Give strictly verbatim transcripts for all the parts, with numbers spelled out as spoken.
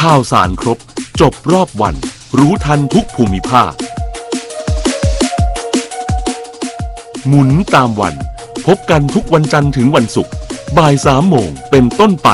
ข่าวสารครบจบรอบวันรู้ทันทุกภูมิภาคหมุนตามวันพบกันทุกวันจันทร์ถึงวันศุกร์บ่ายสามโมงเป็นต้นไป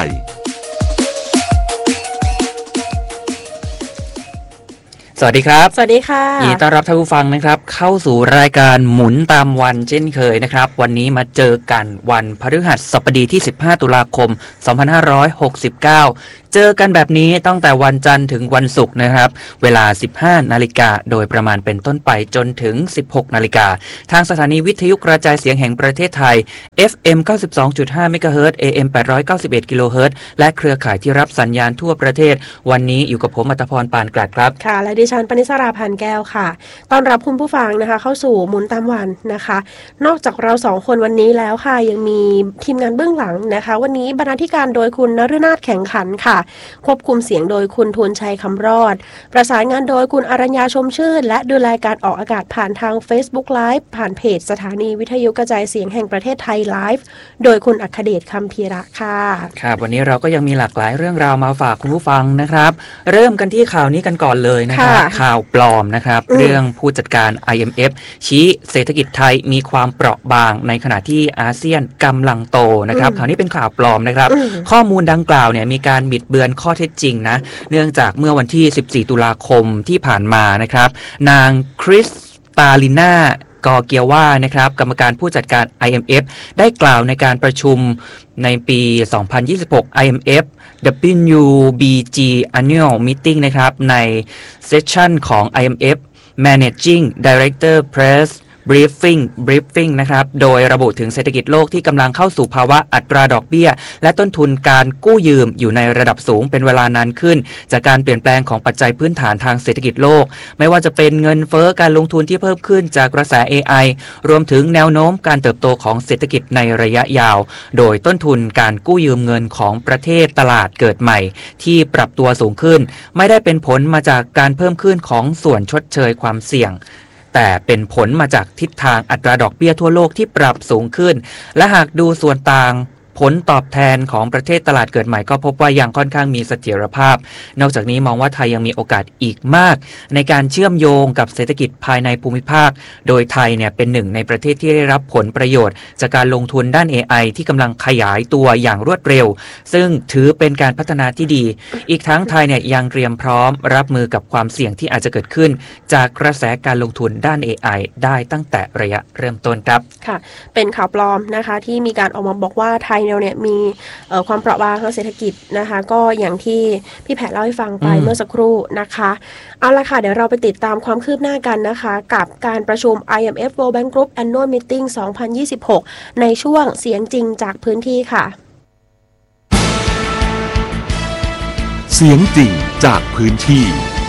สวัสดีครับสวัสดีค่ะยินดีต้อนรับท่านผู้ฟังนะครับเข้าสู่รายการหมุนตามวันเช่นเคยนะครับวันนี้มาเจอกันวันพฤหัสบดีที่สิบห้าตุลาคมสองพันห้าร้อยหกสิบเก้าเจอกันแบบนี้ตั้งแต่วันจันทร์ถึงวันศุกร์นะครับเวลา สิบห้านาฬิกาโดยประมาณเป็นต้นไปจนถึง สิบหกนาฬิกาทางสถานีวิทยุกระจายเสียงแห่งประเทศไทย เอฟ เอ็ม เก้าสิบสองจุดห้า เมกะเฮิรตซ์ เอ เอ็ม แปดร้อยเก้าสิบเอ็ด กิโลเฮิรตซ์และเครือข่ายที่รับสัญญาณทั่วประเทศวันนี้อยู่กับผมอัตภพร ปานกลัดครับค่ะและดิฉันปณิสราพันแก้วค่ะต้อนรับคุณผู้ฟังนะคะเข้าสู่หมุนตามวันนะคะนอกจากเราสองคนวันนี้แล้วค่ะยังมีทีมงานเบื้องหลังนะคะวันนี้บรรณาธิการโดยคุณนฤนาถแข็งขันค่ะควบคุมเสียงโดยคุณทูลชัยคำรอดประสานงานโดยคุณอรัญญาชมชื่นและดูแลการออกอากาศผ่านทาง Facebook Live ผ่านเพจสถานีวิทยุกระจายเสียงแห่งประเทศไทยไลฟ์โดยคุณอัคเดชคำพีระค่ะครับวันนี้เราก็ยังมีหลากหลายเรื่องราวมาฝากคุณผู้ฟังนะครับเริ่มกันที่ข่าวนี้กันก่อนเลยนะครับข่าวปลอมนะครับเรื่องผู้จัดการ ไอ เอ็ม เอฟ ชี้เศรษฐกิจไทยมีความเปราะบางในขณะที่อาเซียนกำลังโตนะครับข่าวนี้เป็นข่าวปลอมนะครับข้อมูลดังกล่าวเนี่ยมีการบิดเบือนข้อเท็จจริงนะเนื่องจากเมื่อวันที่สิบสี่ตุลาคมที่ผ่านมานะครับนางคริสตาลิน่ากอเกียว่านะครับกรรมการผู้จัดการ ไอ เอ็ม เอฟ ได้กล่าวในการประชุมในปีสองพันยี่สิบหก ไอ เอ็ม เอฟ ดับเบิลยู บี จี Annual Meeting นะครับในเซสชั่นของ ไอ เอ็ม เอฟ Managing Director Press Briefing Briefing นะครับโดยระบุถึงเศรษฐกิจโลกที่กำลังเข้าสู่ภาวะอัตราดอกเบี้ยและต้นทุนการกู้ยืมอยู่ในระดับสูงเป็นเวลานานขึ้นจากการเปลี่ยนแปลงของปัจจัยพื้นฐานทางเศรษฐกิจโลกไม่ว่าจะเป็นเงินเฟ้อการลงทุนที่เพิ่มขึ้นจากกระแส เอ ไอ รวมถึงแนวโน้มการเติบโตของเศรษฐกิจในระยะยาวโดยต้นทุนการกู้ยืมเงินของประเทศตลาดเกิดใหม่ที่ปรับตัวสูงขึ้นไม่ได้เป็นผลมาจากการเพิ่มขึ้นของส่วนชดเชยความเสี่ยงแต่เป็นผลมาจากทิศทางอัตราดอกเบี้ยทั่วโลกที่ปรับสูงขึ้นและหากดูส่วนต่างผลตอบแทนของประเทศตลาดเกิดใหม่ก็พบว่ายังค่อนข้างมีเสถียรภาพนอกจากนี้มองว่าไทยยังมีโอกาสอีกมากในการเชื่อมโยงกับเศรษฐกิจภายในภูมิภาคโดยไทยเนี่ยเป็นหนึ่งในประเทศที่ได้รับผลประโยชน์จากการลงทุนด้าน เอ ไอ ที่กำลังขยายตัวอย่างรวดเร็วซึ่งถือเป็นการพัฒนาที่ดีอีกทั้งไทยเนี่ยยังเตรียมพร้อมรับมือกับความเสี่ยงที่อาจจะเกิดขึ้นจากกระแสการลงทุนด้าน เอ ไอ ได้ตั้งแต่ระยะเริ่มต้นครับค่ะเป็นข่าวปลอมนะคะที่มีการออกมาบอกว่าไทยเนี่ยมีความเปราะบางทางเศรษฐกิจนะคะก็อย่างที่พี่แพทย์เล่าให้ฟังไปเมื่อสักครู่นะคะเอาละค่ะเดี๋ยวเราไปติดตามความคืบหน้ากันนะคะกับการประชุม ไอ เอ็ม เอฟ World Bank Group Annual Meeting สองพันยี่สิบหกในช่วงเสียงจริงจากพื้นที่ค่ะเสียงจริงจากพื้นที่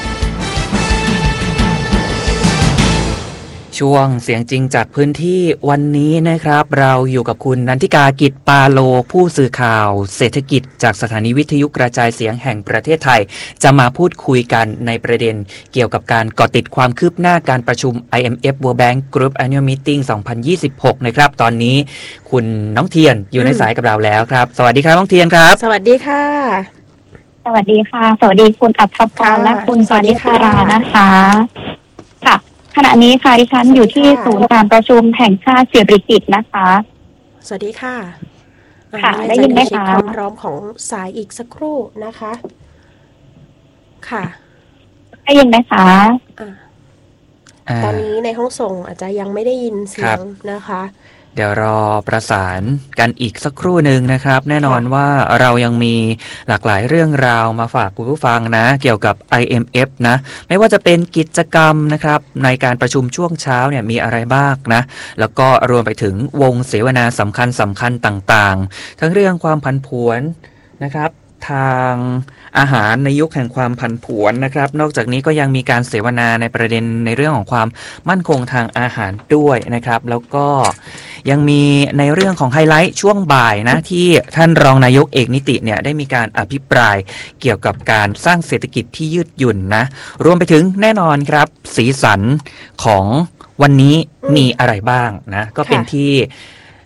ช่วงเสียงจริงจากพื้นที่วันนี้นะครับเราอยู่กับคุณนันทิกากิจปาโลผู้สื่อข่าวเศรษฐกิจจากสถานีวิทยุกระจายเสียงแห่งประเทศไทยจะมาพูดคุยกันในประเด็นเกี่ยวกับการเกาะติดความคืบหน้าการประชุม ไอ เอ็ม เอฟ World Bank Group Annual Meeting สองพันยี่สิบหกนะครับตอนนี้คุณน้องเทียนอยู่ในสายกับเราแล้วครับสวัสดีครับน้องเทียนครับสวัสดีค่ะสวัสดีค่ะสวัสดีคุณอัภพรและคุณปณิสรานะคะค่ะขณะนี้ค่ะดิฉันอยู่ที่ศูนย์การประชุมแห่งชาติสิริกิติ์นะคะสวัสดีค่ะค่ะได้ยินไหมคะความพร้อมของสายอีกสักครู่นะคะค่ะได้ยินไหมคะตอนนี้ในห้องส่งอาจจะยังไม่ได้ยินเสียงนะคะเดี๋ยวรอประสานกันอีกสักครู่หนึ่งนะครับแน่นอนว่าเรายังมีหลากหลายเรื่องราวมาฝากคุณผู้ฟังนะเกี่ยวกับ ไอ เอ็ม เอฟ นะไม่ว่าจะเป็นกิจกรรมนะครับในการประชุมช่วงเช้าเนี่ยมีอะไรบ้างนะแล้วก็รวมไปถึงวงเสวนาสำคัญสำคัญต่างๆทั้งเรื่องความผันผวนนะครับทางอาหารในยุคแห่งความผันผวนนะครับนอกจากนี้ก็ยังมีการเสวนาในประเด็นในเรื่องของความมั่นคงทางอาหารด้วยนะครับแล้วก็ยังมีในเรื่องของไฮไลท์ช่วงบ่ายนะที่ท่านรองนายกเอกนิติเนี่ยได้มีการอภิปรายเกี่ยวกับการสร้างเศรษฐกิจที่ยืดหยุ่นนะรวมไปถึงแน่นอนครับสีสันของวันนี้มีอะไรบ้างนะก็เป็นที่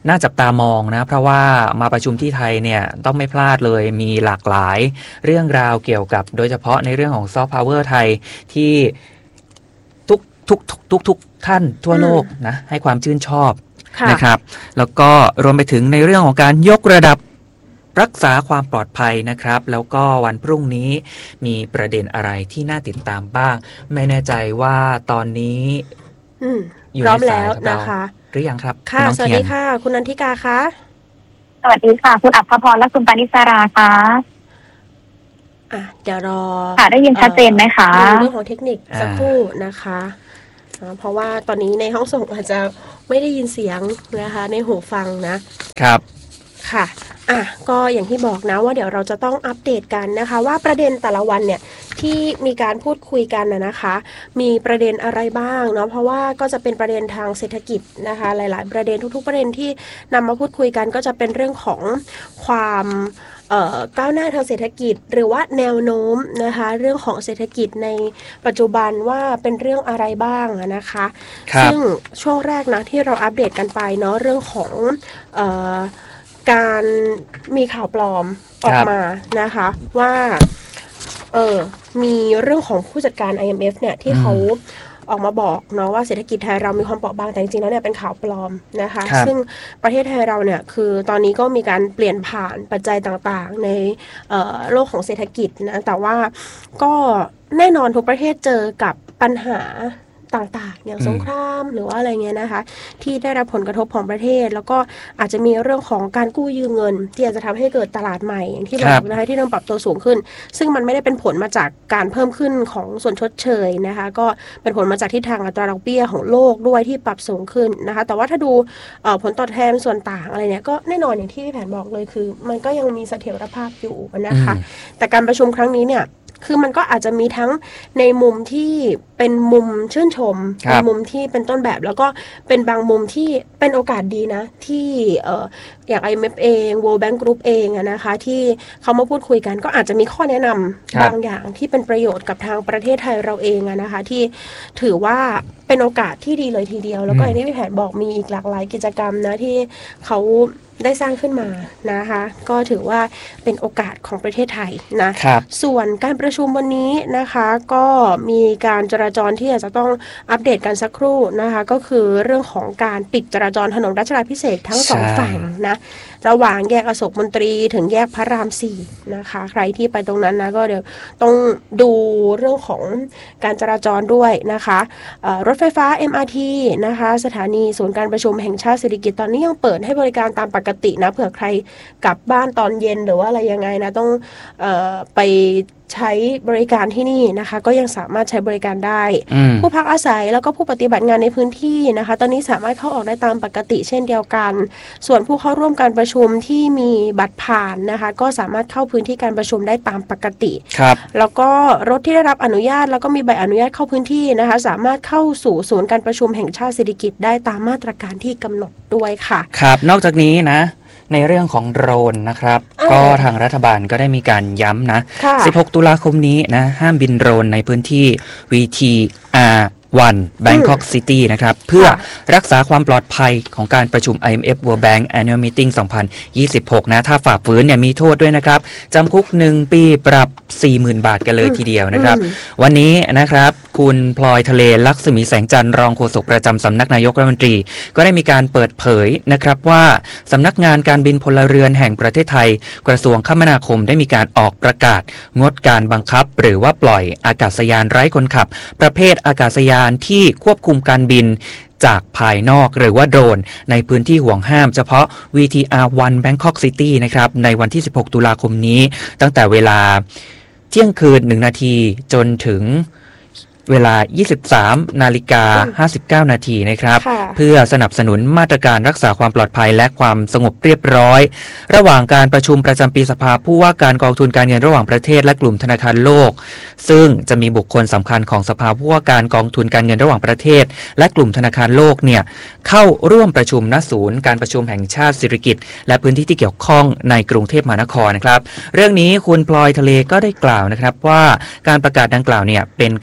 น่าจับตามองนะเพราะว่ามาประชุมที่ไทยเนี่ยต้องไม่พลาดเลยมีหลากหลายเรื่องราวเกี่ยวกับโดยเฉพาะในเรื่องของซอฟต์พาวเวอร์ไทยที่ทุกทุกทุกทุกทุกท่านทั่วโลกนะให้ความชื่นชอบนะครับแล้วก็รวมไปถึงในเรื่องของการยกระดับรักษาความปลอดภัยนะครับแล้วก็วันพรุ่งนี้มีประเด็นอะไรที่น่าติดตามบ้างไม่แน่ใจว่าตอนนี้พร้อมแล้วนะคะหรือยังครับค่ะสวัสดีค่ะคุณนันทิกาคะสวัสดีค่ะคุณอัภพรและคุณปณิสราค่ะอ่ะเดี๋ยวรอค่ะได้ยินชัดเจนไหมคะเรื่องของเทคนิคสักครู่นะคะเพราะว่าตอนนี้ในห้องส่งอาจจะไม่ได้ยินเสียงนะคะในหูฟังนะครับค่ะอ่ะก็อย่างที่บอกนะว่าเดี๋ยวเราจะต้องอัปเดตกันนะคะว่าประเด็นแต่ละวันเนี่ยที่มีการพูดคุยกันนะนะคะมีประเด็นอะไรบ้างเนาะเพราะว่าก็จะเป็นประเด็นทางเศรษฐกิจนะคะหลายๆประเด็นทุกๆประเด็นที่นำมาพูดคุยกันก็จะเป็นเรื่องของความก้าวหน้าทางเศรษฐกิจหรือว่าแนวโน้มนะคะเรื่องของเศรษฐกิจในปัจจุบันว่าเป็นเรื่องอะไรบ้างนะคะซึ่งช่วงแรกนะที่เราอัปเดตกันไปเนาะเรื่องของเอ่อการมีข่าวปลอมออกมานะคะว่าเออมีเรื่องของผู้จัดการ ไอ เอ็ม เอฟ เนี่ยที่เขาออกมาบอกเนาะว่าเศรษฐกิจไทยเรามีความเปราะบางแต่จริงๆแล้วเนี่ยเป็นข่าวปลอมนะคะซึ่งประเทศไทยเราเนี่ยคือตอนนี้ก็มีการเปลี่ยนผ่านปัจจัยต่างๆในโลกของเศรษฐกิจนะแต่ว่าก็แน่นอนทุกประเทศเจอกับปัญหาต่างๆอย่างสงครามหรือว่าอะไรเงี้ยนะคะที่ได้รับผลกระทบของประเทศแล้วก็อาจจะมีเรื่องของการกู้ยืมเงินที่อาจจะทำให้เกิดตลาดใหม่อย่างที่บอกนะคะที่เริ่มปรับตัวสูงขึ้นซึ่งมันไม่ได้เป็นผลมาจากการเพิ่มขึ้นของส่วนชดเชยนะคะก็เป็นผลมาจากทิศทางอัตราดอกเบี้ยของโลกด้วยที่ปรับสูงขึ้นนะคะแต่ว่าถ้าดูผลตอบแทนส่วนต่างอะไรเนี่ยก็แน่นอนอย่างที่พี่แผนบอกเลยคือมันก็ยังมีเสถียรภาพอยู่นะคะแต่การประชุมครั้งนี้เนี่ยคือมันก็อาจจะมีทั้งในมุมที่เป็นมุมชื่นชมเป็นมุมที่เป็นต้นแบบแล้วก็เป็นบางมุมที่เป็นโอกาสดีนะที่เอ่ออย่าง ไอ เอ็ม เอฟ เอง World Bank Group เองอะนะคะที่เขามาพูดคุยกันก็อาจจะมีข้อแนะนำบางอย่างที่เป็นประโยชน์กับทางประเทศไทยเราเองอะนะคะที่ถือว่าเป็นโอกาสที่ดีเลยทีเดียวแล้วก็อย่างที่พี่แผนบอกมีอีกหลากหลายกิจกรรมนะที่เขาได้สร้างขึ้นมานะคะก็ถือว่าเป็นโอกาสของประเทศไทยนะส่วนการประชุมวันนี้นะคะก็มีการจราจรที่อาจจะต้องอัปเดตกันสักครู่นะคะก็คือเรื่องของการปิดจราจรถนนรัชดาภิเษกทั้งสองฝั่งนะระหว่างแยกอโศกมนตรีถึงแยกพระรามสี่นะคะใครที่ไปตรงนั้นนะก็เดี๋ยวต้องดูเรื่องของการจราจรด้วยนะคะรถไฟฟ้า เอ็ม อาร์ ที นะคะสถานีศูนย์การประชุมแห่งชาติสิริกิติ์ตอนนี้ยังเปิดให้บริการตามปกตินะเผื่อใครกลับบ้านตอนเย็นหรือว่าอะไรยังไงนะต้องเอ่อไปใช้บริการที่นี่นะคะก็ยังสามารถใช้บริการได้ผู้พักอาศัยแล้วก็ผู้ปฏิบัติงานในพื้นที่นะคะตอนนี้สามารถเข้าออกได้ตามปกติเช่นเดียวกันส่วนผู้เข้าร่วมการประชุมที่มีบัตรผ่านนะคะก็สามารถเข้าพื้นที่การประชุมได้ตามปกติครับแล้วก็รถที่ได้รับอนุญาตแล้วก็มีใบอนุญาตเข้าพื้นที่นะคะสามารถเข้าสู่ศูนย์การประชุมแห่งชาติสิริกิติ์ได้ตามมาตรการที่กำหนดด้วยค่ะครับนอกจากนี้นะในเรื่องของโดรนนะครับก็ทางรัฐบาลก็ได้มีการย้ำนะสิบหกตุลาคมนี้นะห้ามบินโดรนในพื้นที่ วี ที อาร์ วัน Bangkok City นะครับเพื่อรักษาความปลอดภัยของการประชุม ไอ เอ็ม เอฟ World Bank Annual Meeting สองพันยี่สิบหกนะถ้าฝ่าฝืนเนี่ยมีโทษด้วยนะครับจำคุกหนึ่งปีปรับ สี่หมื่น บาทกันเลยทีเดียวนะครับวันนี้นะครับคุณพลอยทะเลลักษมีแสงจันทร์รองโฆษกประจำสำนักนายกรัฐมนตรีก็ได้มีการเปิดเผยนะครับว่าสำนักงานการบินพลเรือนแห่งประเทศไทยกระทรวงคมนาคมได้มีการออกประกาศงดการบังคับหรือว่าปล่อยอากาศยานไร้คนขับประเภทอากาศยานที่ควบคุมการบินจากภายนอกหรือว่าโดรนในพื้นที่ห่วงห้ามเฉพาะ วี ที อาร์ วัน Bangkok City นะครับในวันที่สิบหกตุลาคมนี้ตั้งแต่เวลาเที่ยงคืนหนึ่งนาทีจนถึงเวลา ยี่สิบสามนาฬิกาห้าสิบเก้านาทีนะครับเพื่อสนับสนุนมาตรการรักษาความปลอดภัยและความสงบเรียบร้อยระหว่างการประชุมประจำปีสภาผู้ว่าการกองทุนการเงินระหว่างประเทศและกลุ่มธนาคารโลกซึ่งจะมีบุคคลสำคัญของสภาผู้ว่าการกองทุนการเงินระหว่างประเทศและกลุ่มธนาคารโลกเนี่ยเข้าร่วมประชุมณศูนย์การประชุมแห่งชาติสิริกิติ์และพื้นที่ที่เกี่ยวข้องในกรุงเทพมหานครนะครับเรื่องนี้คุณพลอยทะเลก็ได้กล่าวนะครับว่าการประกาศดังกล่าวเนี่ยเป็นการดำเนิน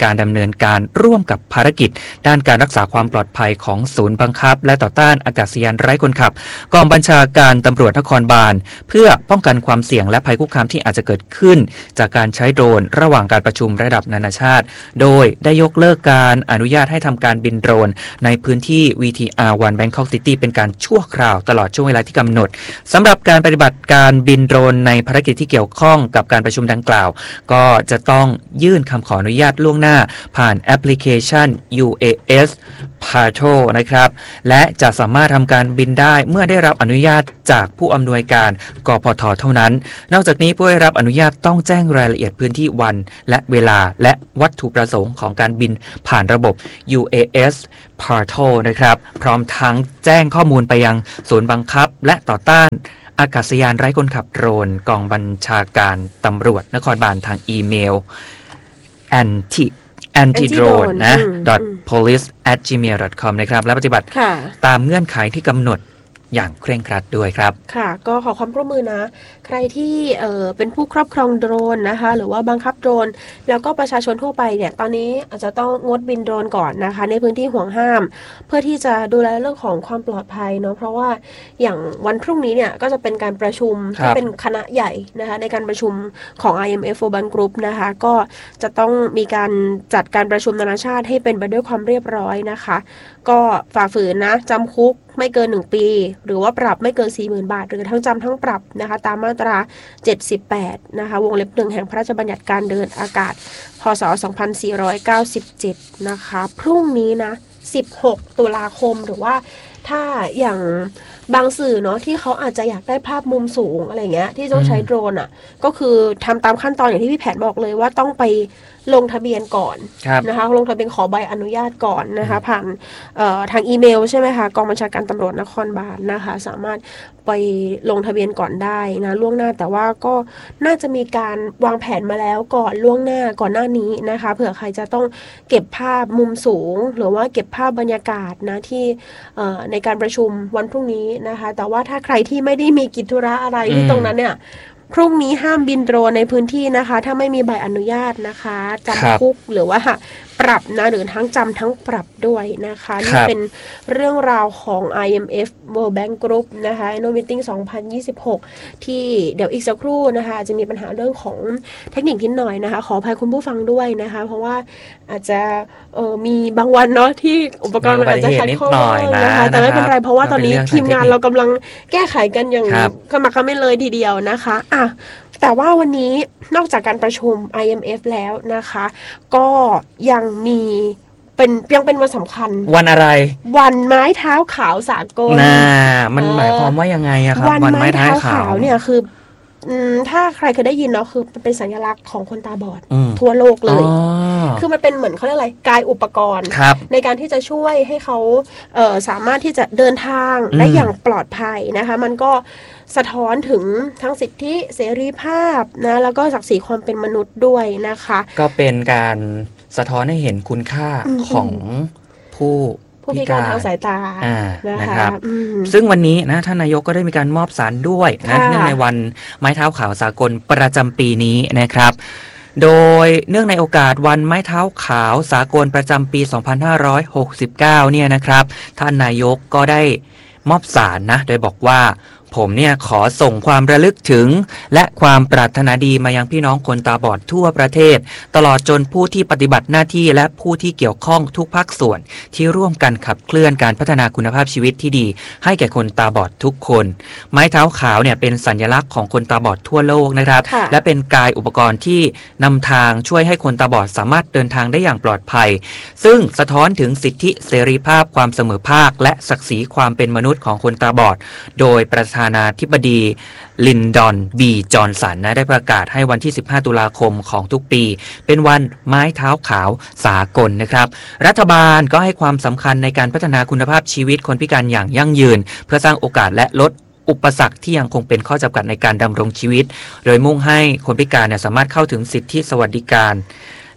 ญการร่วมกับภารกิจด้านการรักษาความปลอดภัยของศูนย์บังคับและต่อต้านอากาศยานไร้คนขับกองบัญชาการตำรวจนครบาลเพื่อป้องกันความเสี่ยงและภัยคุกคามที่อาจจะเกิดขึ้นจากการใช้โดรนระหว่างการประชุมระดับนานาชาติโดยได้ยกเลิกการอนุญาตให้ทำการบินโดรนในพื้นที่ วี ที อาร์ วัน Bangkok City เป็นการชั่วคราวตลอดช่วงเวลาที่กำหนดสำหรับการปฏิบัติการบินโดรนในภารกิจที่เกี่ยวข้องกับการประชุมดังกล่าวก็จะต้องยื่นคำขออนุญาตล่วงหน้าผ่านแอปพลิเคชัน ยู เอ เอส Patrol นะครับและจะสามารถทำการบินได้เมื่อได้รับอนุญาตจากผู้อำนวยการกพท.เท่านั้นนอกจากนี้ผู้ได้รับอนุญาตต้องแจ้งรายละเอียดพื้นที่วันและเวลาและวัตถุประสงค์ของการบินผ่านระบบ ยู เอ เอส Patrol นะครับพร้อมทั้งแจ้งข้อมูลไปยังศูนย์บังคับและต่อต้านอากาศยานไร้คนขับโดรนกองบัญชาการตำรวจนครบาลทางอีเมล anti antidrone นะ .police at gmail dot com นะครับและปฏิบัติตามเงื่อนไขที่กำหนดอย่างเคร่งครัดด้วยครับค่ะก็ขอความร่วมมือนะใครที่เอ่อเป็นผู้ครอบครองโดรนนะคะหรือว่าบังคับโดรนแล้วก็ประชาชนทั่วไปเนี่ยตอนนี้อาจจะต้องงดบินโดรนก่อนนะคะในพื้นที่ห่วงห้ามเพื่อที่จะดูแลเรื่องของความปลอดภัยเนาะเพราะว่าอย่างวันพรุ่งนี้เนี่ยก็จะเป็นการประชุมที่เป็นคณะใหญ่นะคะในการประชุมของ ไอ เอ็ม เอฟ Urban Group นะคะก็จะต้องมีการจัดการประชุมนานาชาติให้เป็นไปด้วยความเรียบร้อยนะคะก็ฝ่าฝืนนะจำคุกไม่เกินหนึ่งปีหรือว่าปรับไม่เกิน สี่หมื่น บาทหรือทั้งจำทั้งปรับนะคะตามมาตราเจ็ดสิบแปดนะคะวงเล็บหนึ่งแห่งพระราชบัญญัติการเดินอากาศพ.ศ. สองพันสี่ร้อยเก้าสิบเจ็ดนะคะพรุ่งนี้นะสิบหกตุลาคมหรือว่าถ้าอย่างบางสื่อเนาะที่เขาอาจจะอยากได้ภาพมุมสูงอะไรเงี้ยที่ต้องใช้โดรนอ่ะก็คือทำตามขั้นตอนอย่างที่พี่แผนบอกเลยว่าต้องไปลงทะเบียนก่อนนะคะลงทะเบียนขอใบอนุญาตก่อนนะคะผ่านทางอีเมลใช่ไหมคะกองบัญชาการตำรวจนครบาลนะคะสามารถไปลงทะเบียนก่อนได้นะล่วงหน้าแต่ว่าก็น่าจะมีการวางแผนมาแล้วก่อนล่วงหน้าก่อนหน้านี้นะคะเผื่อใครจะต้องเก็บภาพมุมสูงหรือว่าเก็บภาพบรรยากาศนะที่ในการประชุมวันพรุ่งนี้นะคะแต่ว่าถ้าใครที่ไม่ได้มีกิจธุระอะไรที่ตรงนั้นเนี่ยพรุ่งนี้ห้ามบินโดรนในพื้นที่นะคะถ้าไม่มีใบอนุญาตนะคะจำคุกหรือว่าปรับนะหรือทั้งจำทั้งปรับด้วยนะคะนี่เป็นเรื่องราวของ ไอ เอ็ม เอฟ World Bank Group นะคะ Annual Meeting สองพันยี่สิบหกที่เดี๋ยวอีกสักครู่นะคะจะมีปัญหาเรื่องของเทคนิคนิดหน่อยนะคะขออภัยคุณผู้ฟังด้วยนะคะเพราะว่าอาจจะเออมีบางวันเนาะที่อุปกรณ์มันอาจจะขัดข้องนะคะแต่ไม่เป็นไรเพราะว่าตอนนี้ทีมงานเรากำลังแก้ไขกันอย่างขมักเขม้นเลยทีเดียวนะคะอ่ะแต่ว่าวันนี้นอกจากการประชุม ไอ เอ็ม เอฟ แล้วนะคะก็ยังมีเป็นยังเป็นวันสำคัญวันอะไรวันไม้เท้าขาวสากลน่ามันหมายความว่ายังไงอะครับวันไม้เท้าขาวเนี่ยคือถ้าใครเคยได้ยินเนาะคือเป็นสัญลักษณ์ของคนตาบอดทั่วโลกเลยคือมันเป็นเหมือนเขาเรียกอะไรกายอุปกรณ์ในการที่จะช่วยให้เขาเอ่อสามารถที่จะเดินทางได้อย่างปลอดภัยนะคะมันก็สะท้อนถึงทั้งสิทธิเสรีภาพนะแล้วก็ศักดิ์ศรีความเป็นมนุษย์ด้วยนะคะก็เป็นการสะท้อนให้เห็นคุณค่าของผู้ผู้พิการทางสายตานะครับซึ่งวันนี้นะท่านนายกก็ได้มีการมอบสารด้วยนะเนื่องในวันไม้เท้าขาวสากลประจำปีนี้นะครับโดยเนื่องในโอกาสวันไม้เท้าขาวสากลประจำปี สองพันห้าร้อยหกสิบเก้า เนี่ยนะครับท่านนายกก็ได้มอบสารนะโดยบอกว่าผมเนี่ยขอส่งความระลึกถึงและความปรารถนาดีมายังพี่น้องคนตาบอดทั่วประเทศตลอดจนผู้ที่ปฏิบัติหน้าที่และผู้ที่เกี่ยวข้องทุกภาคส่วนที่ร่วมกันขับเคลื่อนการพัฒนาคุณภาพชีวิตที่ดีให้แก่คนตาบอดทุกคนไม้เท้าขาวเนี่ยเป็นสัญลักษณ์ของคนตาบอดทั่วโลกนะครับและเป็นกายอุปกรณ์ที่นำทางช่วยให้คนตาบอดสามารถเดินทางได้อย่างปลอดภัยซึ่งสะท้อนถึงสิทธิเสรีภาพความเสมอภาคและศักดิ์ศรีความเป็นมนุษย์ของคนตาบอดโดยประธานาธิบดีลินดอนบีจอห์นสันนะได้ประกาศให้วันที่สิบห้าตุลาคมของทุกปีเป็นวันไม้เท้าขาวสากลนะครับรัฐบาลก็ให้ความสำคัญในการพัฒนาคุณภาพชีวิตคนพิการอย่างยั่งยืนเพื่อสร้างโอกาสและลดอุปสรรคที่ยังคงเป็นข้อจำกัดในการดำรงชีวิตโดยมุ่งให้คนพิการเนี่ยสามารถเข้าถึงสิทธิสวัสดิการ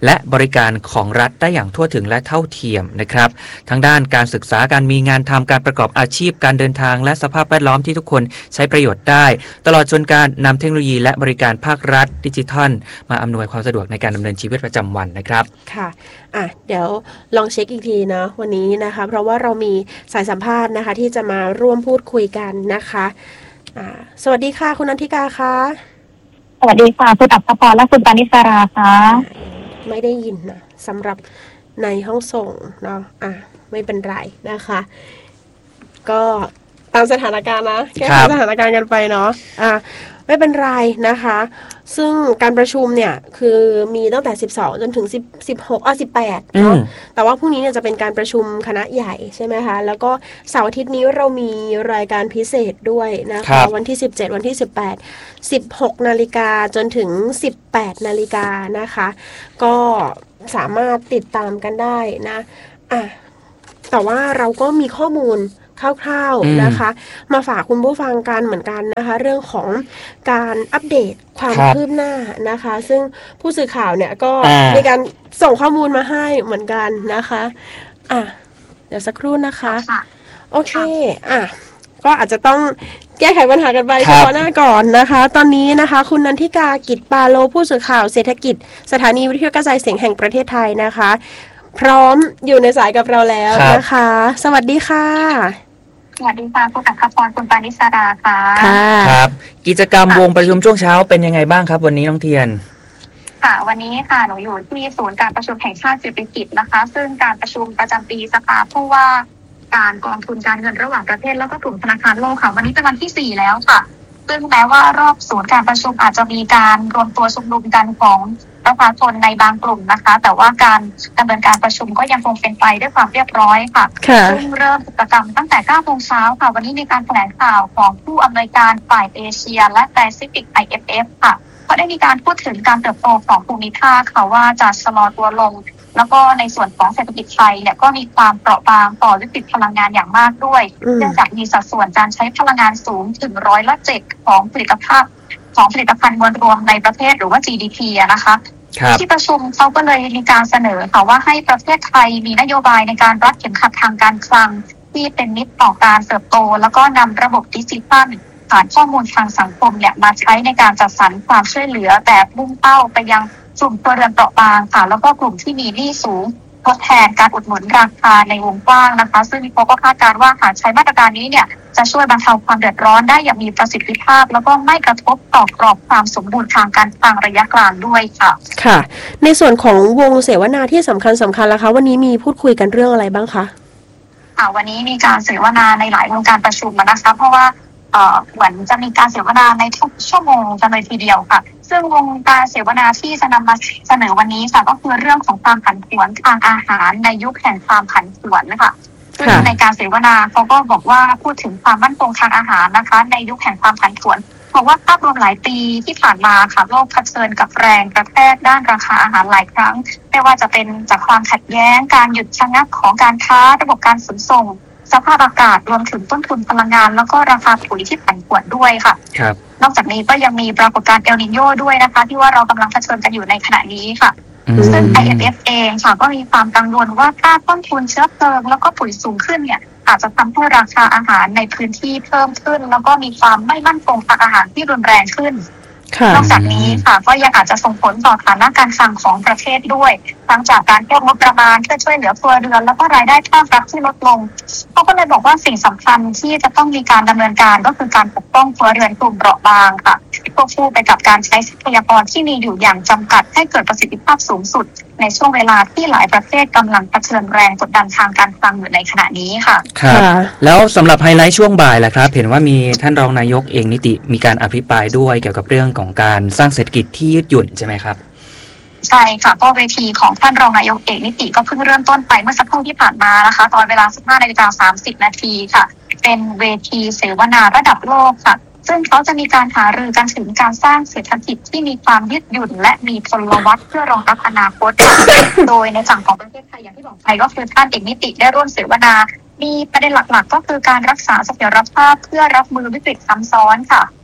และบริการของรัฐได้อย่างทั่วถึงและเท่าเทียมนะครับทั้งด้านการศึกษาการมีงานทำการประกอบอาชีพการเดินทางและสภาพแวดล้อมที่ทุกคนใช้ประโยชน์ได้ตลอดจนการนำเทคโนโลยีและบริการภาครัฐดิจิทัลมาอำนวยความสะดวกในการดำเนินชีวิตประจำวันนะครับค่ะอ่ะเดี๋ยวลองเช็คอีกทีนะวันนี้นะคะเพราะว่าเรามีสายสัมภาษณ์นะคะที่จะมาร่วมพูดคุยกันนะคะอ่าสวัสดีค่ะคุณนันทิกาค่ะสวัสดีค่ะคุณอัปภพรและคุณปานิสราค่ะไม่ได้ยินนะสำหรับในห้องส่งเนาะอ่ะไม่เป็นไรนะคะก็ตามสถานการณ์นะแก้ไขสถานการณ์กันไปเนาะอ่ะไม่เป็นไรนะคะซึ่งการประชุมเนี่ยคือมีตั้งแต่สิบสองจนถึงสิบ สิบหกอ่ะสิบแปดเนาะแต่ว่าพรุ่งนี้เนี่ยจะเป็นการประชุมคณะใหญ่ใช่ไหมคะแล้วก็เสาร์อาทิตย์นี้เรามีรายการพิเศษด้วยนะคะวันที่สิบเจ็ดวันที่สิบแปด สิบหกนาฬิกาจนถึงสิบแปดนาฬิกานะคะก็สามารถติดตามกันได้นะอ่ะแต่ว่าเราก็มีข้อมูลคร่าวๆนะคะมาฝากคุณผู้ฟังกันเหมือนกันนะคะเรื่องของการอัปเดตความคืบหน้านะคะซึ่งผู้สื่อข่าวเนี่ยก็มีการส่งข้อมูลมาให้เหมือนกันนะคะอ่ะเดี๋ยวสักครู่นะคะโอเคอ่ะก็อาจจะต้องแก้ไขปัญหากันไปเฉพาะหน้าก่อนนะคะตอนนี้นะคะคุณนันทิกากิจปาโลผู้สื่อข่าวเศรษฐกิจสถานีวิทยุกระจายเสียงแห่งประเทศไทยนะคะพร้อมอยู่ในสายกับเราแล้วนะคะสวัสดีค่ะสวัสดีค่ะคุณอัครพรคุณปานิสราค่ะครับกิจกรรมวงประชุมช่วงเช้าเป็นยังไงบ้างครับวันนี้น้องเทียนค่ะวันนี้ค่ะหนูอยู่ที่ศูนย์การประชุมแห่งชาติเศรษฐกิจนะคะซึ่งการประชุมประจำปีสภาผู้ว่าการกองทุนการเงินระหว่างประเทศแล้วก็กลุ่มธนาคารโลกค่ะวันนี้เป็นวันที่สี่แล้วค่ะซึ่งแม้ว่ารอบศูนย์การประชุมอาจจะมีการรวมตัวชุมนุมกันของประชาชนในบางกลุ่มนะคะแต่ว่าการดำเนินการประชุมก็ยังคงเป็นไปด้วยความเรียบร้อยค่ะซึ่งเริ่มกิจกรรมตั้งแต่เก้าโมงเช้าค่ะวันนี้มีการแถลงข่าวของผู้อำนวยการฝ่ายเอเชียและแปซิฟิก ไอ เอฟ เอฟ ค่ะก็ได้มีการพูดถึงการเติบโตของภูมิภาคค่ะว่าจะชะลอตัวลงแล้วก็ในส่วนของเศรษฐกิจไทยเนี่ยก็มีความเปราะบางต่อวิกฤตพลังงานอย่างมากด้วยเนื่องจากมีสัดส่วนการใช้พลังงานสูงถึงร้อยละเจ็ดของผลิตภาพของผลิตภัณฑ์มวลรวมในประเทศหรือว่า จี ดี พี นะคะที่ประชุมเขาก็เลยมีการเสนอค่ะว่าให้ประเทศไทยมีนโยบายในการรัดเข็มขัดทางการคลังที่เป็นมิตรต่อการเติบโตแล้วก็นำระบบดิจิทัลฐานข้อมูลทางสังคมเนี่ยมาใช้ในการจัดสรรความช่วยเหลือแบบมุ่งเป้าไปยังกลุ่มครัวเรือนเปราะบางค่ะแล้วก็กลุ่มที่มีหนี้สูงทดแทนการอุดหนุนราคาในวงกว้างนะคะซึ่งเขาก็คาดการณ์ว่าหากใช้มาตรการนี้เนี่ยจะช่วยบรรเทาความเดือดร้อนได้อย่างมีประสิทธิภาพแล้วก็ไม่กระทบต่อกรอบความสมบูรณ์ทางการคลังระยะกลางด้วยค่ะค่ะในส่วนของวงเสวนาที่สำคัญสำคัญแล้วคะวันนี้มีพูดคุยกันเรื่องอะไรบ้างคะค่ะวันนี้มีการเสวนาในหลายวงการประชุมนะคะเพราะว่าเอ่อเหมือนจะมีการเสวนาในทุกชั่วโมงกันเลยทีเดียวค่ะซึ่งวงการเสวนาที่จะนำมาเสนอวันนี้ค่ะก็คือเรื่องของความผันผวนทางอาหารในยุคแห่งความผันผวนนะคะซึ่งในการเสวนาเขาก็บอกว่าพูดถึงความมั่นคงทางอาหารนะคะในยุคแห่งความผันผวนบอกว่าภาพรวมหลายปีที่ผ่านมาค่ะโลกเผชิญกับแรงกระแทกด้านราคาอาหารหลายครั้งไม่ว่าจะเป็นจากความขัดแย้งการหยุดชะงักของการค้าระบบการขนส่งสภาพอากาศรวมถึงต้นทุนพลังงานแล้วก็ราคาปุ๋ยที่ผันผวนด้วยค่ะครับนอกจากนี้ก็ยังมีปรากฏการณ์เอลนิโญด้วยนะคะที่ว่าเรากำลังเผชิญกันอยู่ในขณะนี้ค่ะซึ่ง ไอ เอฟ เอฟ เองค่ะก็มีความกังวลว่าถ้าต้นทุนเชื้อเพลิงแล้วก็ปุ๋ยสูงขึ้นเนี่ยอาจจะทำให้ราคาอาหารในพื้นที่เพิ่มขึ้นแล้วก็มีความไม่มั่นคงทางอาหารที่รุนแรงขึ้นนอกจากนี้ค่ะก็ยังอาจจะส่งผลต่อฐานะการคลังของประเทศด้วยทั้งจากการเพิ่มงบประมาณเพื่อช่วยเหลือครัวเรือนแล้วก็รายได้ภาครัฐที่ลดลงเขาก็เลยบอกว่าสิ่งสำคัญที่จะต้องมีการดำเนินการก็คือการปกป้องครัวเรือนกลุ่มเปราะบางค่ะควบคู่ไปกับการใช้ทรัพยากรที่มีอยู่อย่างจำกัดให้เกิดประสิทธิภาพสูงสุดในช่วงเวลาที่หลายประเทศกำลังเผชิญแรงกดดันทางการคลังอยู่ในขณะนี้ค่ะครับแล้วสำหรับไฮไลท์ช่วงบ่ายล่ะครับเห็นว่ามีท่านรองนายกเองนิติมีการอภิปรายด้วยเกี่ยวกับเรื่องของการสร้างเศรษฐกิจที่ยืดหยุ่นใช่ไหมครับใช่ค่ะก็เวทีของท่านรองนายกเอกนิติก็เพิ่งเริ่มต้นไปเมื่อสักครู่ที่ผ่านมานะคะตอนเวลา สิบห้านาฬิกาสามสิบนาทีค่ะเป็นเวทีเสวนาระดับโลกค่ะซึ่งเขาจะมีการหารือกันถึงการสร้างเศรษฐกิจที่มีความยืดหยุ่นและมีพลวัตเพื่อรองรับอนาคต โดยในฝั่งของประเทศไทยอย่างที่บอกไปก็คือท่านเอกนิติได้ร่วมเสวนามีประเด็นหลักๆก็คือการรักษาเสถียรภาพเพื่อรับมือวิกฤตซ้ำซ้อนค่ะ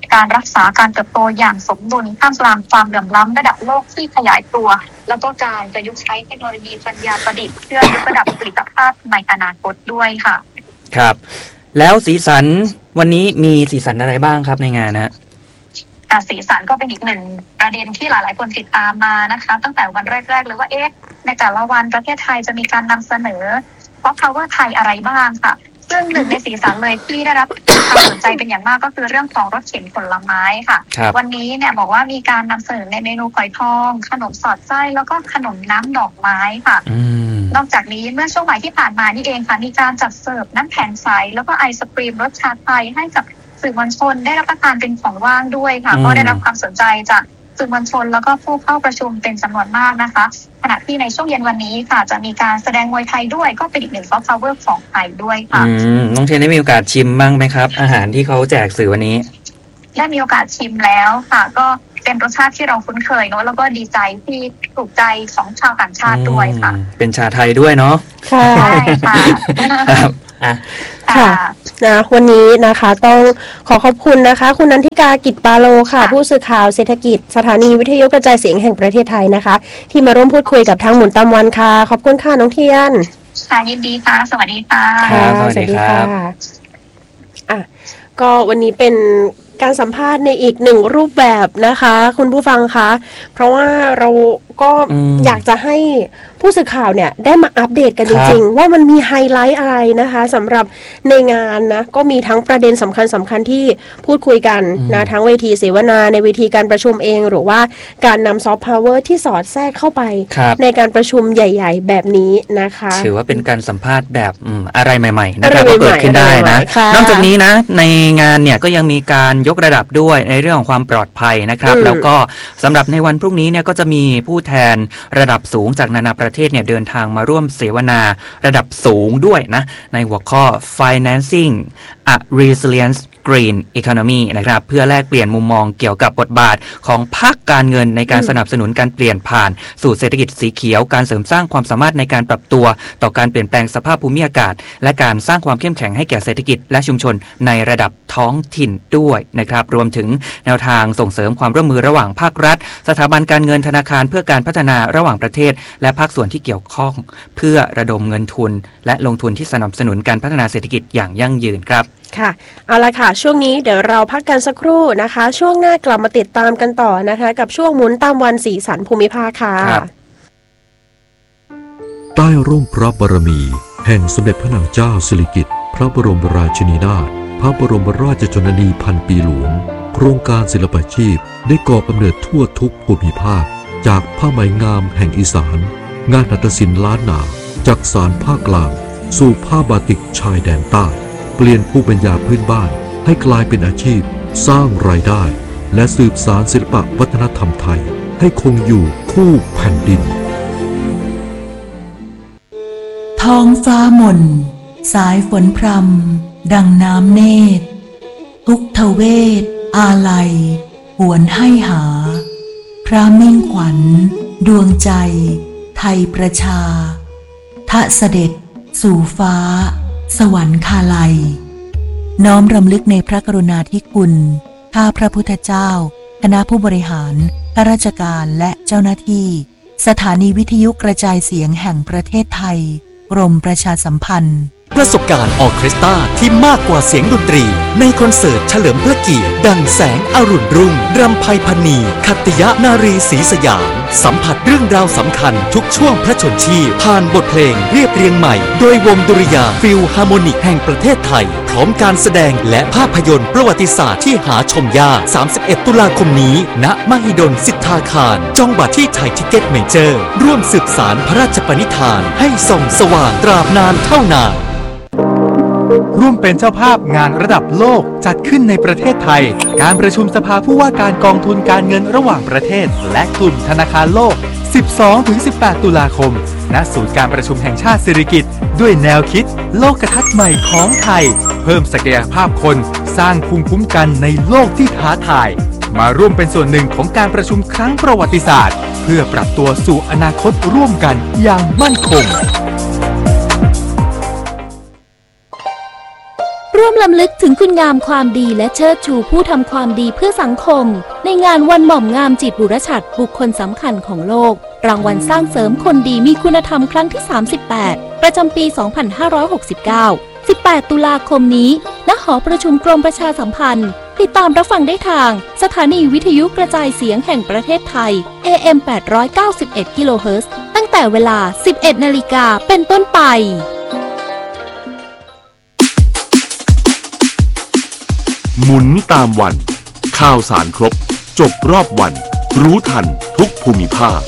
การรักษาการเติบโตอย่างสมดุลท่ามกลางความเหลื่อมล้ำระดับโลกที่ขยายตัวแล้วก็การประยุกต์ใช้เทคโนโลยีปัญญาประดิษฐ์เพื่อยกระดับผลิตภาพในอนาคตด้วยค่ะครับแล้วสีสันวันนี้มีสีสันอะไรบ้างครับในงานนะสีสันก็เป็นอีกหนึ่งประเด็นที่หลายๆคนติดตามมานะคะตั้งแต่วันแรกๆเลยว่าเอ๊ะในแต่ละวันประเทศไทยจะมีการนำเสนอเพราะเขาว่าไทยอะไรบ้างค่ะซึ่งหนึ่งในสีสันเลยที่ได้รับความสนใจเป็นอย่างมากก็คือเรื่องของรถเข็นผลไม้ค่ะวันนี้เนี่ยบอกว่ามีการนำเสนอในเมนูฝอยทองขนมสอดไส้แล้วก็ขนมน้ำดอกไม้ค่ะนอกจากนี้เมื่อช่วงบ่ายที่ผ่านมานี่เองค่ะมีการจัดเสิร์ฟน้ำแข็งใสแล้วก็ไอศกรีมรสชาไทยให้กับสื่อมวลชนได้รับประทานเป็นของว่างด้วยค่ะก็ได้รับความสนใจจากสื่อมวลชนแล้วก็ผู้เข้าประชุมเป็นจำนวนมากนะคะขณะที่ในช่วงเย็นวันนี้ค่ะจะมีการแสดงมวยไทยด้วยก็เป็นอีกหนึ่งซอฟต์พาวเวอร์ของไทยด้วยค่ะน้องเทนได้มีโอกาสชิมบ้างไหมครับอาหารที่เขาแจกสื่อวันนี้ได้มีโอกาสชิมแล้วค่ะก็เป็นรสชาติที่เราคุ้นเคยเนาะแล้วก็ดีใจที่ถูกใจของชาวต่างชาติด้วยค่ะเป็นชาไทยด้วยเนาะใช่ค่ะครับอ่ะค่ะนะวันนี้นะคะต้องขอขอบคุณนะคะคุณนันทิกากิจปาโลค่ะผู้สื่อข่าวเศรษฐกิจสถานีวิทยุกระจายเสียงแห่งประเทศไทยนะคะที่มาร่วมพูดคุยกับทางหมุนตามวันค่ะขอบคุณค่ะน้องเทียนค่ะยินดีค่ะสวัสดีค่ะสวัสดีค่ะอ่ะก็วันนี้เป็นการสัมภาษณ์ในอีกหนึ่งรูปแบบนะคะคุณผู้ฟังคะเพราะว่าเราก็อยากจะให้ผู้สื่อข่าวเนี่ยได้มาอัปเดตกันจริงๆว่ามันมีไฮไลท์อะไรนะคะสำหรับในงานนะก็มีทั้งประเด็นสำคัญสำคัญที่พูดคุยกันนะทั้งเวทีเสวนาในเวทีการประชุมเองหรือว่าการนำซอฟต์พาวเวอร์ที่สอดแทรกเข้าไปในการประชุมใหญ่ๆแบบนี้นะคะถือว่าเป็นการสัมภาษณ์แบบอะไรใหม่ๆนะครับก็เกิดขึ้นได้นะนอกจากนี้นะในงานเนี่ยก็ยังมีการยกระดับด้วยในเรื่องของความปลอดภัยนะครับแล้วก็สำหรับในวันพรุ่งนี้เนี่ยก็จะมีผู้แทนระดับสูงจากนานาประเทศเนี่ยเดินทางมาร่วมเสวนาระดับสูงด้วยนะในหัวข้อ Financing a Resilient Green Economy นะครับเพื่อแลกเปลี่ยนมุมมองเกี่ยวกับบทบาทของภาคการเงินในการสนับสนุนการเปลี่ยนผ่านสู่เศรษฐกิจสีเขียวการเสริมสร้างความสามารถในการปรับตัวต่อการเปลี่ยนแปลงสภาพภูมิอากาศและการสร้างความเข้มแข็งให้แก่เศรษฐกิจและชุมชนในระดับท้องถิ่นด้วยนะครับรวมถึงแนวทางส่งเสริมความร่วมมือระหว่างภาครัฐสถาบันการเงินธนาคารเพื่อการพัฒนาระหว่างประเทศและภาคส่วนที่เกี่ยวข้องเพื่อระดมเงินทุนและลงทุนที่สนับสนุนการพัฒนาเศรษฐกิจอย่างยั่งยืนครับค่ะเอาละค่ะช่วงนี้เดี๋ยวเราพักกันสักครู่นะคะช่วงหน้ากลับมาติดตามกันต่อนะคะกับช่วงหมุนตามวันสีสันภูมิภาคค่ะใต้ร่มพระบารมีแห่งสมเด็จพระนางเจ้าสิริกิติ์พระบรมราชินีนาถพระบรมราชชนนีพันปีหลวงโครงการศิลปาชีพได้ก่อกำเนิดทั่วทุกภูมิภาคจากผ้าไหมงามแห่งอีสานงานหัตถศิลป์ล้านนาจากสานภาคกลางสู่ผ้าบาติกชายแดนใต้เปลี่ยนภูมิปัญญาพื้นบ้านให้กลายเป็นอาชีพสร้างรายได้และสืบสานศิลปวัฒนธรรมไทยให้คงอยู่คู่แผ่นดินท้องฟ้ามนสายฝนพรำดังน้ำเนตรทุกทเวศอาลัยหวนให้หาพระมิ่งขวัญดวงใจไทยประชาทะเสด็จสู่ฟ้าสวรรคาลัยน้อมรำลึกในพระกรุณาธิคุณข้าพระพุทธเจ้าคณะผู้บริหารข้าราชการและเจ้าหน้าที่สถานีวิทยุกระจายเสียงแห่งประเทศไทยกรมประชาสัมพันธ์ประสบการณ์ออร์เคสตราที่มากกว่าเสียงดนตรีในคอนเสิร์ตเฉลิมพระเกียรติดังแสงอรุณรุ่งรำไพพรรณีคัตติยนารีศรีสยามสัมผัสเรื่องราวสำคัญทุกช่วงพระชนชีพผ่านบทเพลงเรียบเรียงใหม่โดยวงดุริยางค์ฟิลฮาร์โมนิกแห่งประเทศไทยพร้อมการแสดงและภาพยนตร์ประวัติศาสตร์ที่หาชมยากสามสิบเอ็ดตุลาคมนี้ณมหิดลสิทธาคารจองบัตรที่ไทยทิเก็ตเมเจอร์ร่วมสืบสานพระราชปณิธานให้ส่องสว่างตราบนานเท่านานร่วมเป็นเจ้าภาพงานระดับโลกจัดขึ้นในประเทศไทยการประชุมสภาผู้ว่าการกองทุนการเงินระหว่างประเทศและกลุ่มธนาคารโลก สิบสองถึงสิบแปด ตุลาคมณศูนย์การประชุมแห่งชาติสิริกิติ์ด้วยแนวคิดโลกทัศน์ใหม่ของไทยเพิ่มศักยภาพคนสร้างภูมิคุ้มกันในโลกที่ท้าทายมาร่วมเป็นส่วนหนึ่งของการประชุมครั้งประวัติศาสตร์เพื่อปรับตัวสู่อนาคตร่วมกันอย่างมั่นคงร่ววมล้ำลึกถึงคุณงามความดีและเชิดชูผู้ทำความดีเพื่อสังคมในงานวันหม่อมงามจิตบุรชัดบุคคลสำคัญของโลกรางวัลสร้างเสริมคนดีมีคุณธรรมครั้งที่สามสิบแปดประจำปี สองพันห้าร้อยหกสิบเก้า สิบแปด ตุลาคมนี้ณ หอประชุมกรมประชาสัมพันธ์ติดตามรับฟังได้ทางสถานีวิทยุกระจายเสียงแห่งประเทศไทย เอ เอ็ม แปดร้อยเก้าสิบเอ็ด กิโลเฮิรตซ์ ตั้งแต่เวลา สิบเอ็ด นาฬิกาเป็นต้นไปหมุนตามวันข่าวสารครบจบรอบวันรู้ทันทุกภูมิภาค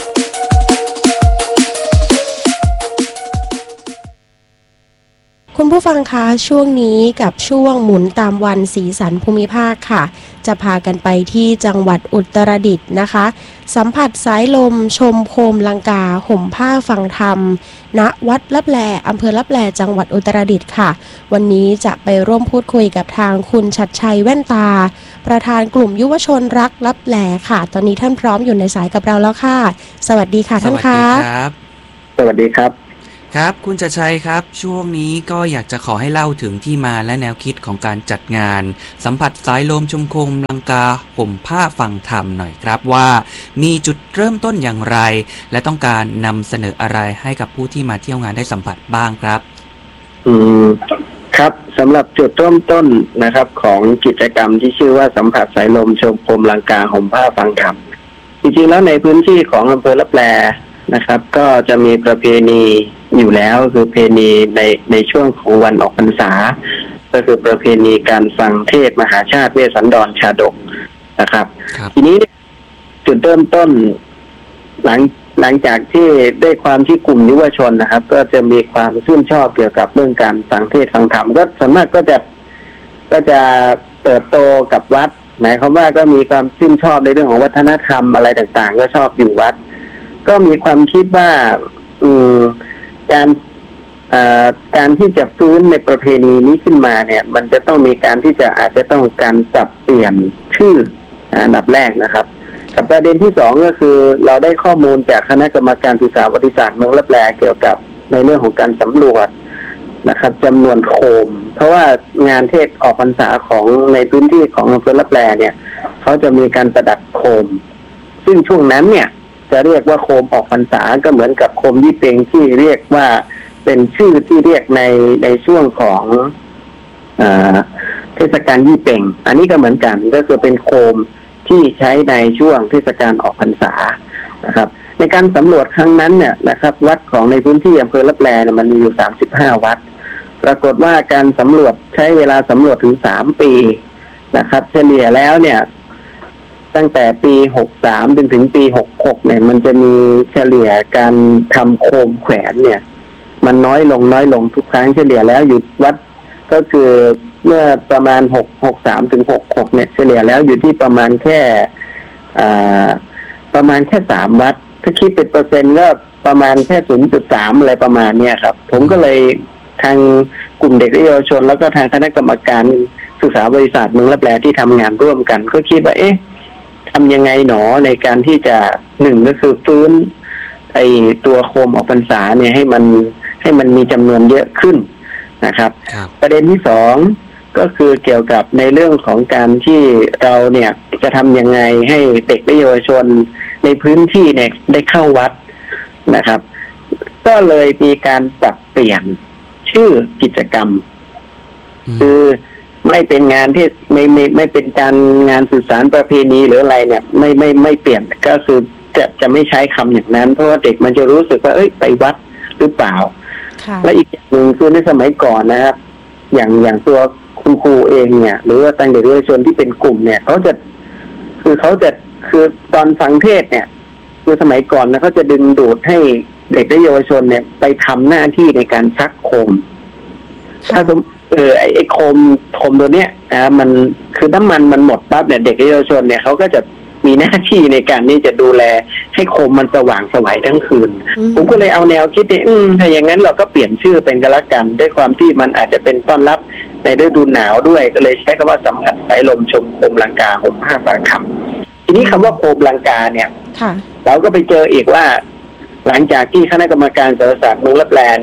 คุณผู้ฟังคะช่วงนี้กับช่วงหมุนตามวันสีสันภูมิภาคค่ะจะพากันไปที่จังหวัดอุตรดิตถ์นะคะสัมผัสสายลมชมโคมลังกาห่มผ้าฟังธรรมณวัดลับแลอำเภอลับแลจังหวัดอุตรดิตถ์ค่ะวันนี้จะไปร่วมพูดคุยกับทางคุณชัดชัยแว่นตาประธานกลุ่มยุวชนรักลับแลค่ะตอนนี้ท่านพร้อมอยู่ในสายกับเราแล้วค่ะสวัสดีค่ะท่านคะสวัสดีครับสวัสดีครับครับคุณชัดชัยครับช่วงนี้ก็อยากจะขอให้เล่าถึงที่มาและแนวคิดของการจัดงานสัมผัสสายลมชมโคมลังกาห่มผ้าฟังธรรมหน่อยครับว่ามีจุดเริ่มต้นอย่างไรและต้องการนำเสนออะไรให้กับผู้ที่มาเที่ยวงานได้สัมผัสบ้างครับอืมครับสำหรับจุดเริ่มต้นนะครับของกิจกรรมที่ชื่อว่าสัมผัสสายลมชมโคมลังกาห่มผ้าฟังธรรมจริงๆแล้วในพื้นที่ของอำเภอลับแลนะครับก็จะมีประเพณีอยู่แล้วคือประเพณีในในช่วงของวันออกพรรษาก็คือประเพณีการฟังเทศมหาชาติเวสสันดรชาดกนะครับทีนี้จุดเริ่มต้นหลังหลังจากที่ได้ความที่กลุ่มยุวชนนะครับก็จะมีความชื่นชอบเกี่ยวกับเรื่องการฟังเทศฟังธรรมก็ส่วนมากก็จะก็จะเติบโตกับวัดหมายความว่าก็มีความชื่นชอบในเรื่องของวัฒนธรรมอะไรต่างๆก็ชอบอยู่วัดก็มีความคิดว่าอืมการการที่จะฟื้นในประเพณีนี้ขึ้นมาเนี่ยมันจะต้องมีการที่จะอาจจะต้องการปรับเปลี่ยนชื่ออันดับแรกนะครับกับประเด็นที่สองก็คือเราได้ข้อมูลจากคณะกรรมการศึกษาประวัติศาสตร์เมืองลับแลเกี่ยวกับในเรื่องของการสำรวจนะครับจำนวนโคมเพราะว่างานเทศออกพรรษาของในพื้นที่ของอำเภอลับแลเนี่ยเขาจะมีการประดับโคมซึ่งช่วงนั้นเนี่ยจะเรียกว่าโคมออกพรรษาก็เหมือนกับโคมยี่เป็งที่เรียกว่าเป็นชื่อที่เรียกในในช่วงของเอ่อเทศกาลยี่เป็งอันนี้ก็เหมือนกันก็คือเป็นโคมที่ใช้ในช่วงเทศกาลออกพรรษานะครับในการสำรวจครั้งนั้นเนี่ยนะครับวัดของในพื้นที่อำเภอลับแลเนี่ยมันมีอยู่สามสิบห้าวัดปรากฏว่าการสำรวจใช้เวลาสำรวจถึงสามปีนะครับเฉลี่ยแล้วเนี่ยตั้งแต่ปีหกสามจนถึงปีหกหกเนี่ยมันจะมีเฉลี่ยการทำโคมแขวนเนี่ยมันน้อยลงน้อยลงทุกครั้งเฉลี่ยแล้วอยู่วัดก็คือเมื่อประมาณหกหกสามถึงหกหกเนี่ยเฉลี่ยแล้วอยู่ที่ประมาณแค่อ่าประมาณแค่สามวัดถ้าคิดเป็นเปอร์เซ็นต์ก็ประมาณแค่ศูนย์จุดสามอะไรประมาณเนี้ยครับผมก็เลยทางกลุ่มเด็กและเยาวชนแล้วก็ทางคณะกรรมการศึกษาบริษัทเมืองลับแลที่ทำงานร่วมกันก็คิดว่าเอ๊ะทำยังไงหนอในการที่จะหนึ่งก็คือฟื้นไอตัวโคมออกพรรษาเนี่ยให้มันให้มันมีจำนวนเยอะขึ้นนะครับประเด็นที่สองก็คือเกี่ยวกับในเรื่องของการที่เราเนี่ยจะทำยังไงให้เด็กและเยาวชนในพื้นที่เนี่ยได้เข้าวัดนะครับก็เลยมีการปรับเปลี่ยนชื่อกิจกรรมคือไม่เป็นงานที่ไม่ไม่ไม่เป็นการงานสื่อสารประเพณีหรืออะไรเนี่ยไม่ไม่ไม่เปลี่ยนก็คือจะจะไม่ใช้คำอย่างนั้นเพราะว่าเด็กมันจะรู้สึกว่าเอ้ยไปวัดหรือเปล่าและอีกอย่างหนึ่งคือในสมัยก่อนนะครับอย่างอย่างตัวคุณครูเองเนี่ยหรือว่าตั้งเด็กเยาวชนที่เป็นกลุ่มเนี่ยเขาจะคือเขาจะคือตอนฟังเทศเนี่ยคือสมัยก่อนนะเขาจะดึงดูดให้เด็กและเยาวชนเนี่ยไปทำหน้าที่ในการชักโคมถ้าสมเออไอ้โคมโคมตัวเนี้ยอ่ามันคือน้ำมันมันหมดปั๊บเนี่ยเด็กและเยาวชนเนี่ยเขาก็จะมีหน้าที่ในการนี่จะดูแลให้โคมมันสว่างสวยทั้งคืนผมก็เลยเอาแนวคิดเนี่ยถ้าอย่างนั้นเราก็เปลี่ยนชื่อเป็นกันละกันด้วยความที่มันอาจจะเป็นต้อนรับในฤดูหนาวด้วยก็เลยใช้คำว่าสัมผัสสายลมชมโคมลังกาห่มผ้าฟังธรรมทีนี้คำว่าโคมลังกาเนี่ยเราก็ไปเจออีกว่าหลังจากที่คณะกรรมการสารศาสตร์เมืองลับแลเนี่ย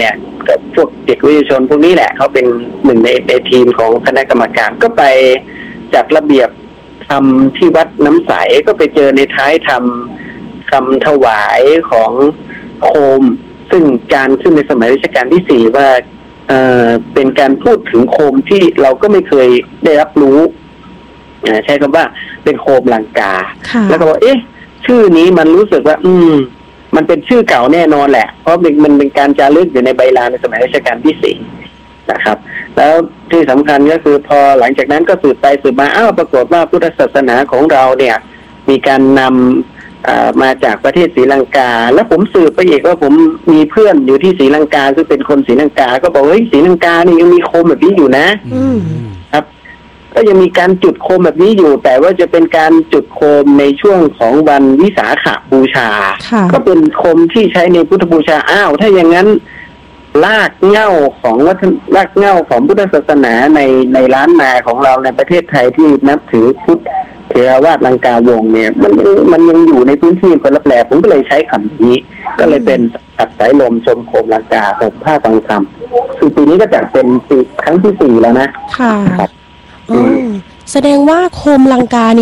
กับพวกเด็กวิทยาชนพวกนี้แหละเขาเป็นหนึ่งในในทีมของคณะกรรมการก็ไปจัดระเบียบทำที่วัดน้ำใสก็ไปเจอในท้ายทำคำถวายของโคมซึ่งการขึ้นในสมัยรัชกาลที่สี่ว่าเอ่อเป็นการพูดถึงโคมที่เราก็ไม่เคยได้รับรู้ใช้คำว่าเป็นโคมลังกาแล้วก็บอกเอ๊ะชื่อนี้มันรู้สึกว่าอืมมันเป็นชื่อเก่าแน่นอนแหละเพราะมันมันเป็นการจารึกอยู่ในใบลานในสมัยรัชกาลที่สี่นะครับแล้วที่สำคัญก็คือพอหลังจากนั้นก็สืบไปสืบมาอ้าวปรากฏว่าพุทธศาสนาของเราเนี่ยมีการนำมาจากประเทศศรีลังกาแล้วผมสืบไปอีกว่าผมมีเพื่อนอยู่ที่ศรีลังกาซึ่งเป็นคนศรีลังกาก็บอกเฮ้ยศรีลังกานี่ยังมีโคมแบบนี้อยู่นะครับก็ยังมีการจุดโคมแบบนี้อยู่แต่ว่าจะเป็นการจุดโคมในช่วงของวันวิสาขบูชาก็เป็นโคมที่ใช้ในพุทธบูชาอ้าวถ้าอย่างนั้นรากเหง้าของวัฒนรากเหง้าของพุทธศาสนาในในล้านนาของเราในประเทศไทยที่นับถือพุทธเทรวาสลังกาวงเนี่ยมันมันยังอยู่ในพื้นที่คนละแปลผมก็เลยใช้คำนี้ก็เลยเป็นตัดสายลมชมโคมลังกาของผ้าฟังธรรมคือปีนี้ก็จัดเป็นปีครั้งที่สี่แล้วนะค่ะแสดงว่าโคมลังกา